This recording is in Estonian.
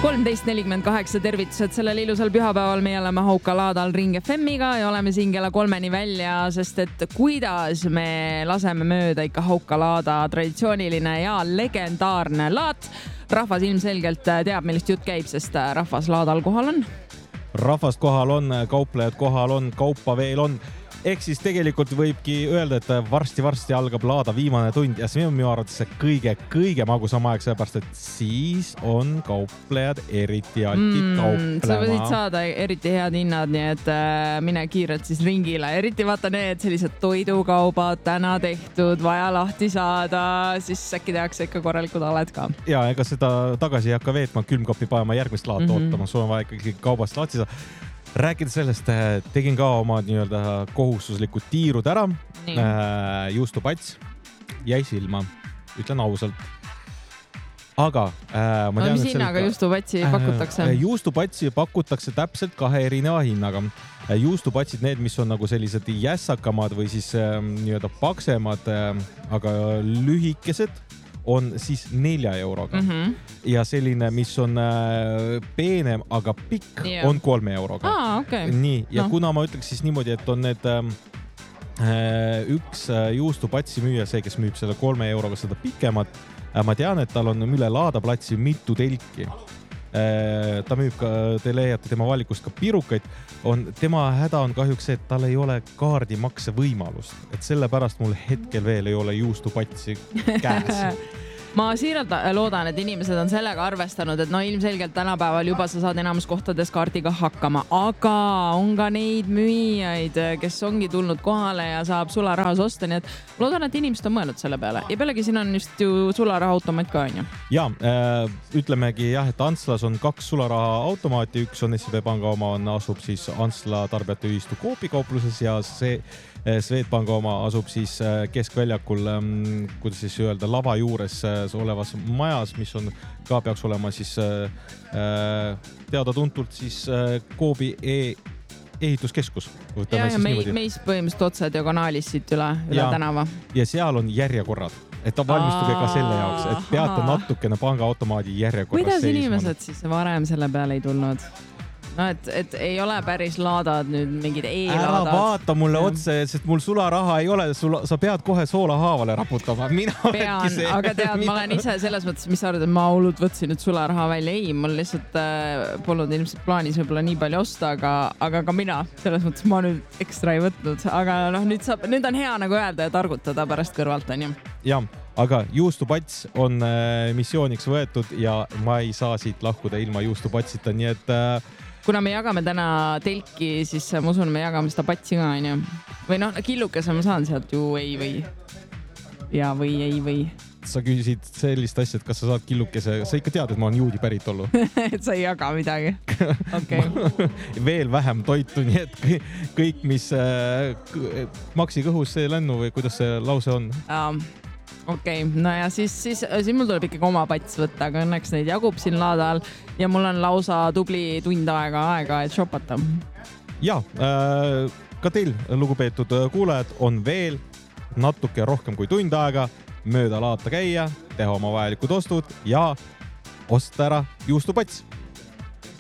13.48 tervitused sellel ilusal pühapäeval. Me oleme Hauka laadal Ring FM-iga ja oleme siin kella 3-ni välja, sest et kuidas me laseme mööda ikka Hauka laada traditsiooniline ja legendaarne laat. Rahvas ilmselgelt teab, millist jutt käib, sest rahvas laadal kohal on. Rahvast kohal on, kauplejad kohal on, kaupa veel on. Ehk siis tegelikult võibki öelda, et varsti algab laada viimane tund ja see on minu arvates kõige magusam aeg, sellepärast, et siis on kauplejad eriti altid kauplema. Sa võid saada eriti head hinnad, nii et mine kiirelt siis ringile. Eriti vaata need sellised toidukaubad täna tehtud, vaja lahti saada, siis äkki tehakse ikka korralikud aled ka. Ja ega seda tagasi ei hakka veetma, külmkappi panema järgmist laata ootama, sul on vaja ikkagi kaubast lahti saada. Rääkides sellest, tegin ka oma kohustuslikud tiirud ära. Juustupats jäi silma, ütlen ausalt. Aga ma tean, mis hinnaga juustupatsi pakutakse? Juustupatsi pakutakse täpselt 2 erineva hinnaga. Juustupatsid, need, mis on nagu sellised jässakamad või siis paksemad, aga lühikesed, on siis 4 euroga. Ja selline, mis on peenem, aga pikk, on 3 euroga. Okay. Nii, ja kuna ma ütleks siis niimoodi, et on need üks juustupatsi müüja, see, kes müüb selle 3 euroga seda pikemat, ma tean, et tal on üle laadaplatsi mitu telki. Ta müüb ka, te leiate tema valikust ka pirukaid. Tema häda on kahjuks see, et tal ei ole kaardimakse võimalust. Et sellepärast mul hetkel veel ei ole juustupatsi käes. Ma siiralt loodan, et inimesed on sellega arvestanud, et ilmselgelt tänapäeval juba sa saad enamus kohtades kaardiga hakkama, aga on ka neid müüjaid, kes ongi tulnud kohale ja saab sularahas osta, nii et loodan, et inimesed on mõelnud selle peale. Ja pealegi siin on just ju sularaha automaat ka, on ju? Ja, ütlemegi jah, et Antslas on 2 sularaha automaati, üks on SEB Panga oma, asub siis Antsla tarbijate ühistu koopikaupluses ja see Swedbanki oma asub siis keskväljakul, kuidas siis öelda, lava juures olevas majas, mis on ka peaks olema siis teada-tuntult siis Koobi ehituskeskus. Ja meis põhimõtteliselt otse diagonaalis siit üle tänava. Ja seal on järjekorrad, et valmistuge ka selle jaoks, et peate natukene pangaautomaadi järjekorras seisma. Kuidas inimesed siis varem selle peale ei tulnud? No, et ei ole päris laadad nüüd mingid e-laadad. Ära vaata mulle otse, sest mul sularaha ei ole, sa pead kohe soolahaavale raputama. Pean, aga tead, ma olen ise selles mõttes, mis sa arvad, et ma hullult võtsin nüüd sularaha välja. Ei, mul lihtsalt polnud ilmselt plaanis võib-olla nii palju osta, aga ka mina selles mõttes ma nüüd ekstra ei võtnud. Aga nüüd on hea nagu öelda ja targutada pärast kõrvalt, on ju. Jah, aga juustupats on missiooniks võetud ja ma ei saa siit lahkuda ilma juustupatsita, nii et kuna me jagame täna telki, siis ma usun, me jagame seda patsi ka, on ju. Või killukese ma saan sealt ju ei või. Ja või ei või. Sa küsisid sellist asja, et kas sa saad killukese. Sa ikka tead, et ma olen juudi päritolu. Et sa ei jaga midagi. Okay. Veel vähem toitu, nii et kõik, mis maksi kõhus see lennu või kuidas see lause on? Okei, no ja siis mul tuleb ikkagi oma pats võtta, aga õnneks neid jagub siin laadal ja mul on lausa tubli tund aega, et shopata. Ja, ka teil, lugupeetud kuulajad, on veel natuke rohkem kui tund aega mööda laata käia, teha oma vajalikud ostud ja osta ära juustupats.